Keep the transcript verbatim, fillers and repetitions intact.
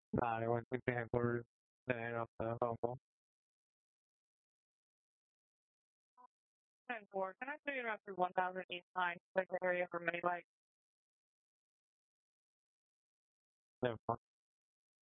Nah, I went with the headquarters the night of the phone call. ten four, can I tell you after one thousand eight nine, like the area for Maybach? No.